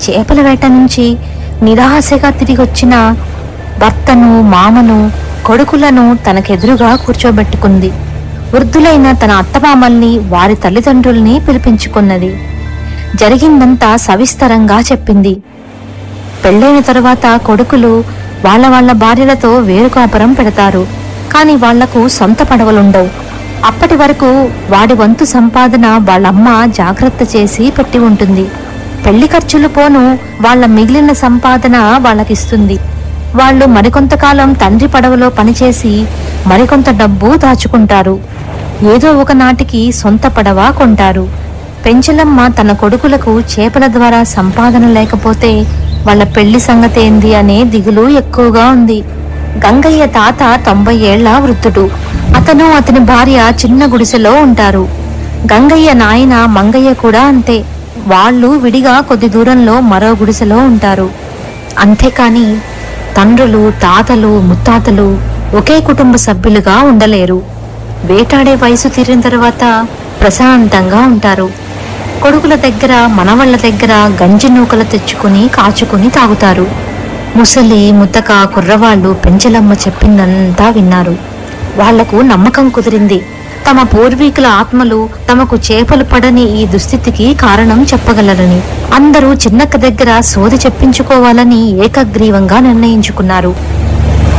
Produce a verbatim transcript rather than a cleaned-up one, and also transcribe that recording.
చేపల వేట నుంచి నిరాశగా తిరిగొచ్చిన భర్తను, మామను, కొడుకులను తనకెదురుగా కూర్చోబెట్టుకుంది. వృద్ధులైన తన అత్తమామల్ని, వారి తల్లిదండ్రుల్ని పిలిపించుకున్నది. జరిగిందంతా సవిస్తరంగా చెప్పింది. పెళ్ళైన తరువాత కొడుకులు వాళ్ళ వాళ్ళ భార్యలతో వేరు కాపురం పెడతారు. కాని వాళ్లకు సొంత పడవలుండవు. అప్పటి వరకు వాడి వంతు సంపాదన వాళ్ళమ్మ జాగ్రత్త చేసి పెట్టి ఉంటుంది. పెళ్లి ఖర్చులు పోను వాళ్ల మిగిలిన సంపాదన వాళ్ళకిస్తుంది. వాళ్ళు మరికొంతకాలం తండ్రి పడవలో పనిచేసి మరికొంత డబ్బు దాచుకుంటారు. ఏదో ఒకనాటికి సొంత పడవ కొంటారు. పెంచలమ్మ తన కొడుకులకు చేపల ద్వారా సంపాదన లేకపోతే వాళ్ళ పెళ్లి సంగతేంది అనే దిగులు ఎక్కువగా ఉంది. గంగయ్య తాత తొంభై ఏళ్ల వృద్ధుడు. అతను అతని భార్య చిన్న గుడిసెలో ఉంటారు. గంగయ్య నాయన మంగయ్య కూడా అంతే. వాళ్ళు విడిగా కొద్ది దూరంలో మరో గుడిసెలో ఉంటారు. అంతేకాని తండ్రులు, తాతలు, ముత్తాతలు ఒకే కుటుంబ సభ్యులుగా ఉండలేరు. వేటాడే వయసు తీరిన తర్వాత ప్రశాంతంగా ఉంటారు. కొడుకుల దగ్గర, మనవళ్ల దగ్గర గంజి నూకలు తెచ్చుకుని కాచుకుని తాగుతారు. ముసలి, ముతక, కుర్రవాళ్లు పెంచలమ్మ చెప్పిందంతా విన్నారు. వాళ్లకు నమ్మకం కుదిరింది. తమ పూర్వీకుల ఆత్మలు తమకు చేపలు పడని ఈ దుస్థితికి కారణం చెప్పగలరని. అందరూ చిన్నక్క దగ్గర సోది చెప్పించుకోవాలని ఏకగ్రీవంగా నిర్ణయించుకున్నారు.